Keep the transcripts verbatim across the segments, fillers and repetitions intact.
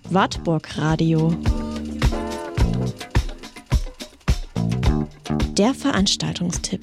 Wartburg Radio. Der Veranstaltungstipp.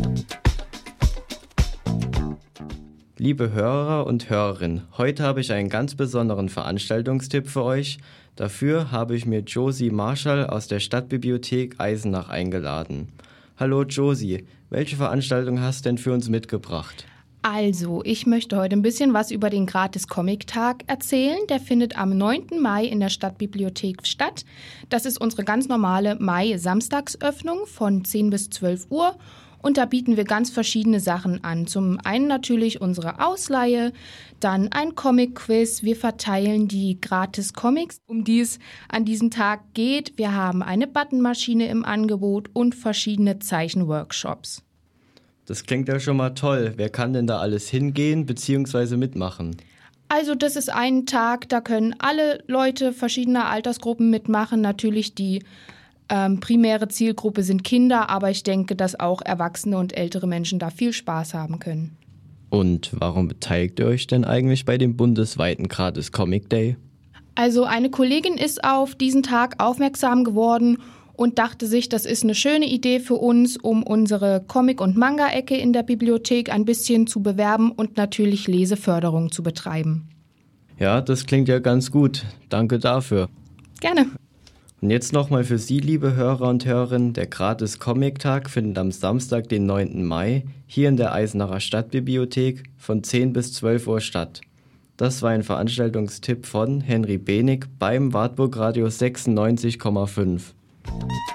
Liebe Hörer und Hörerinnen, heute habe ich einen ganz besonderen Veranstaltungstipp für euch. Dafür habe ich mir Josie Marschall aus der Stadtbibliothek Eisenach eingeladen. Hallo Josie, welche Veranstaltung hast du denn für uns mitgebracht? Also, ich möchte heute ein bisschen was über den Gratis-Comic-Tag erzählen. Der findet am neunten Mai in der Stadtbibliothek statt. Das ist unsere ganz normale Mai-Samstagsöffnung von zehn bis zwölf Uhr. Und da bieten wir ganz verschiedene Sachen an. Zum einen natürlich unsere Ausleihe, dann ein Comic-Quiz. Wir verteilen die Gratis-Comics, um die es an diesem Tag geht. Wir haben eine Buttonmaschine im Angebot und verschiedene Zeichenworkshops. Das klingt ja schon mal toll. Wer kann denn da alles hingehen bzw. mitmachen? Also das ist ein Tag, da können alle Leute verschiedener Altersgruppen mitmachen. Natürlich die ähm, primäre Zielgruppe sind Kinder, aber ich denke, dass auch Erwachsene und ältere Menschen da viel Spaß haben können. Und warum beteiligt ihr euch denn eigentlich bei dem bundesweiten Gratis Comic Day? Also eine Kollegin ist auf diesen Tag aufmerksam geworden und dachte sich, das ist eine schöne Idee für uns, um unsere Comic- und Manga-Ecke in der Bibliothek ein bisschen zu bewerben und natürlich Leseförderung zu betreiben. Ja, das klingt ja ganz gut. Danke dafür. Gerne. Und jetzt nochmal für Sie, liebe Hörer und Hörerinnen, der Gratis-Comic-Tag findet am Samstag, den neunten Mai, hier in der Eisenacher Stadtbibliothek von zehn bis zwölf Uhr statt. Das war ein Veranstaltungstipp von Henry Benig beim Wartburg Radio sechsundneunzig Komma fünf.